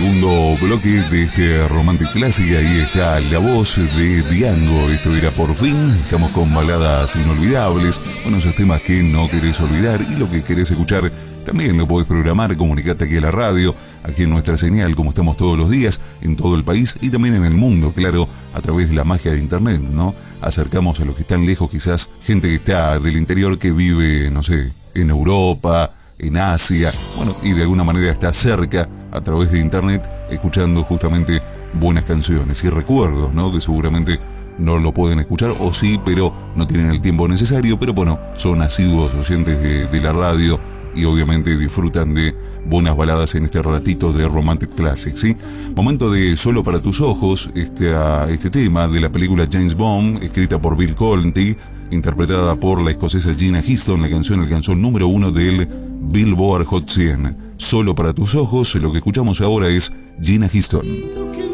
segundo bloque de este Romantic Classic. Ahí está la voz de Diango. Esto era Por Fin. Estamos con baladas inolvidables. Bueno, esos temas que no querés olvidar y lo que querés escuchar también lo podés programar. Comunicate aquí a la radio, aquí en nuestra señal, como estamos todos los días, en todo el país y también en el mundo, claro, a través de la magia de internet, ¿no? Acercamos a los que están lejos, quizás gente que está del interior, que vive, no sé, en Europa, en Asia, bueno, y de alguna manera está cerca a través de internet, escuchando justamente buenas canciones y recuerdos, ¿no? Que seguramente no lo pueden escuchar, o sí, pero no tienen el tiempo necesario, pero bueno, son asiduos oyentes de la radio y obviamente disfrutan de buenas baladas en este ratito de Romantic Classic, ¿sí? Momento de Solo para tus ojos, este tema de la película James Bond, escrita por Bill Conti, interpretada por la escocesa Gina Huston. La canción alcanzó el número 1 del Billboard Hot 100. Solo para tus ojos, lo que escuchamos ahora es Gina Huston.